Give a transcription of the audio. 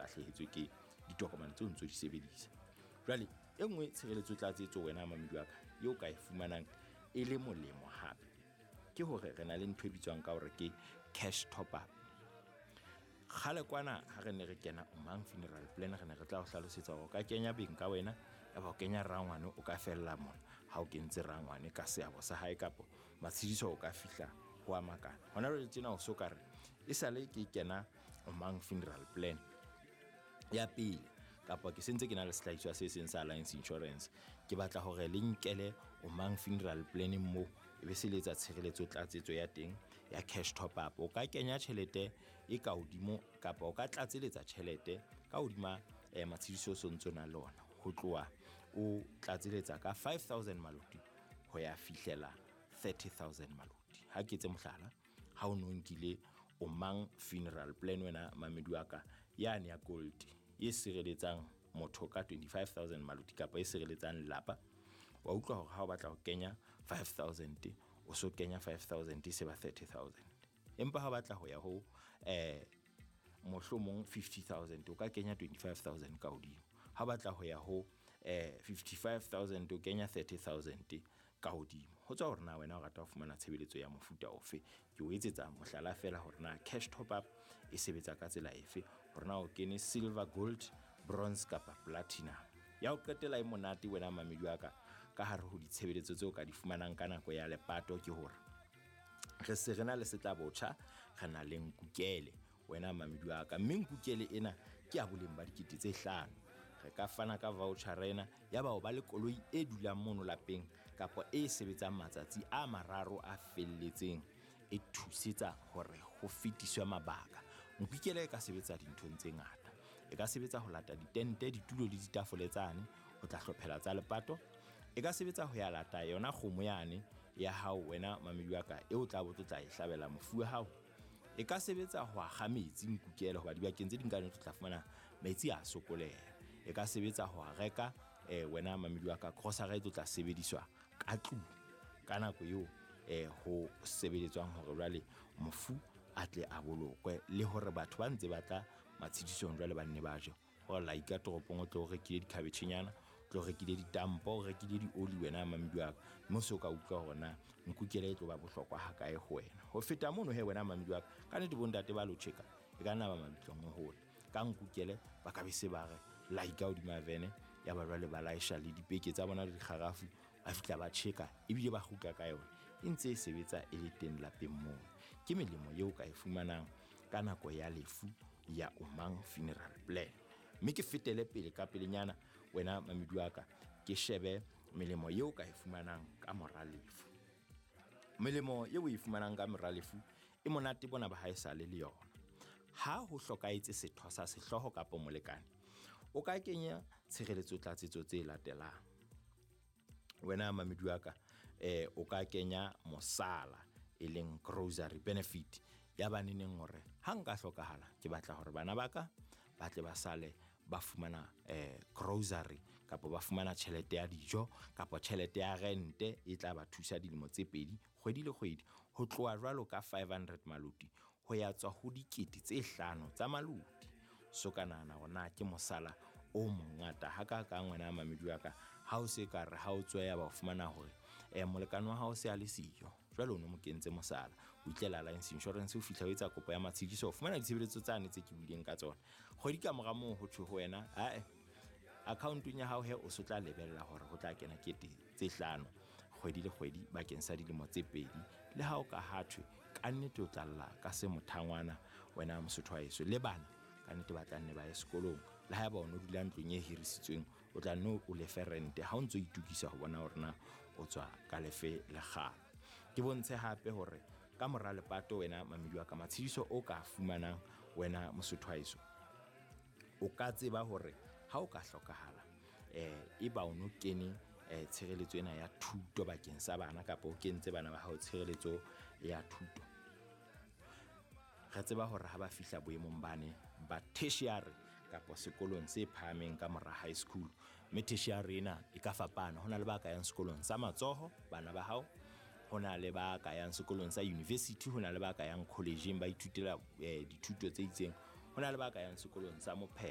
lahlehetswe ke ditokomane tseo ntse di sebedisa. Jwale e nngwe tshireletso tlatsetso wena mamedi wa ka eo ka e fumanang e le molemo hape ke hore re na le ntho e bitswang ka hore ke cash top up. Khale kwana ha re ne re kena Umang Funeral Plan re ne re tla o hlalosetsa hore ka kenya beng ka wena ya ba o kenya rangwane o ka fella mona ha o kentse rangwane ka seabo sa hae kapo matshediso o ka fihla ho amakana. Hona le tsena o so ka re e sale ke kena Umang Funeral Plan ya pele kapa ke sentse ke na le sehlahiswa se seng sa Alliance Insurance, ke batla hore le nkele Umang Funeral Plan mo e be se letsa tshireletso tlatsetso ya teng ya cash top up. O ka kenya tjhelete e ka hodimo kapa o ka tlatseletsa tjhelete ka hodima matshediso so ntsona le ona ho tloa o tlatseletsa ka 5000 maluti ho ya fihlela 30000 maluti. Ha ke tse mohlala ha o no nkile Umang Funeral Plan wena mamedi wa ka yani ya gold e sireletsang motho ka 25000 maluti kapa e sireletsang lapa, wa utlwa hore ha o batla ho kenya 5000 o so kenya 5000 se ba 30000. Empa ha o batla ho ya ho mohlomong 50000 o ka kenya 25000 ka hodimo. Ha o batla ho ya ho 55000 o kenya 30000 ka hodimo. Ho tswa hore na wena o rata ho fumana tshebeletso ya mofuta ofe. Ke o etsetsa mohlala fela hore na cash top up e sebetsa ka tsela efe, hore na o kene silver, gold, bronze kapa platinum. Ya o qetela e monate wena mamedi wa ka ka hare ho ditshebeletso tseo ka di fumanang ka nako ya lepato ke hore re se rena le setla botjha re na le nkukele wena mamedi wa ka. Mme nkukele ena ke a boleng ba 5,000. Re ka fana ka voucher rena ya ba o ba le koloi e dulang mono lapeng kapa e sebetsang matsatsi a mararo a felletseng e thusetsa hore ho fetiswe mabaka. Nkukele ka sebetsa dinthong tse ngata. E ka sebetsa ho lata ditente, ditulo le ditafole tsane ho tla hlophela tsa lepato. E ka sebetsa ho ya lata yona kgomo yane ya hao wena mamedi wa ka e o tla botla e hlabela mofu wa hao. E ka sebetsa ho akga metsi nkukele hoba dibakeng tse ding ka ntle tla fumana metsi a sokoleha. E ka sebetsa ho reka wena mamedi wa ka grocery e tla sebediswa ka tlung ka nako eo ho sebeletswang hore jwale mofu a tle a bolokwe le hore batho ba ntse ba tla matshedisong jwale ba nne ba je ho la ika toropong o tlo rekile dikhabetjhenyana, tlo rekile ditampo, o rekile dioli wena mamedi wa ka. Mo so ka utlwa hore na nkukele e tlo ba bohlokwa ha kae ho wena. Ho feta mono he wena mamedi wa ka ka ne di bontate ba lo checka e ka nna ba mabitlong ho hole ka nkukele ba ka be se ba re laika o di mavene ya ba jwale ba laisha le dipeke tsa bona le dikgarafu a fitla ba checka ebile ba kgutla ka yona e ntse e sebetsa e le teng lapeng moo. Ke melemo eo ka e fumanang ka nako ya lefu ya Umang Funeral Plan. Mme ke fetele pele ka pelenyana wena mamedi wa ka ke shebe melemo eo ka e fumanang ka mora lefu. Melemo eo e fumanang ka mora lefu e monate bona ba haesale le yona. Ha ho hlokaetse setho sa sehloho kapa molekane, o ka kenya tshireletso tlatsetso tse latelang. Wena mamedi wa ka o ka kenya mosala e leng grocery benefit ya baneneng hore ha nka hlokahala ke batla hore bana baka ba tle ba sale ba fumana grocery kapa ba fumana tjhelete ya dijo kapa tjhelete ya rente e tla ba thusa dilemo tse 2 kgwedi le kgwedi ho tloha jwalo ka 500 maluti ho ya tswa ho dikete tse 5 tsa maluti. So kanana ona ke mosala o mongata ha ka ka ngwana mamedi wa ka ha o se ka re ha o tswa ya ba fumana hore molekane wa hao se a le siyo jwale o no mo kentse mosala o itlela Alliance Insurance o fihla o etsa kopo ya matshediso o fumana ditshebeletso tsane tse ke buileng ka tsona. Kgwedi ka mora moo ho thwe ho wena account-ong ya hao he o so tla lebella hore ho tla kena kete tse 5 kgwedi le kgwedi bakeng sa dilemo tse 2 le ha o ka hathwe ka nnete o tlalla ka se mothangwana wena mosotho wa eso le bana ka nnete ba tla nne ba ye sekolong le ha ba o no dula ntlong e hirisitsweng o tla nne o lefe rente ha o ntse o itukisa ho bona hore na o tswa ka lefe le kgala. Ke bontshe hape hore ka mora lepato wena mamedi wa ka matshediso o ka fumanang wena mosotho wa eso o ka tseba hore ha o ka hlokahala e ba o no kene tshireletso ena ya thuto bakeng sa bana kapa o kentse bana ba hao tshireletso ya thuto. Re tseba hore ha ba fihla boemong bane ba tertiary kapa sekolong se phahameng ka mora high school, mme tertiary ena e ka fapana. Hona le ba ka yang sekolong sa matsoho bana ba hao, hona le ba ka yang sekolong sa university, hona le ba ka yang collegeing ba ithutela dithuto tse itseng, hona le ba ka yang sekolong sa mopheo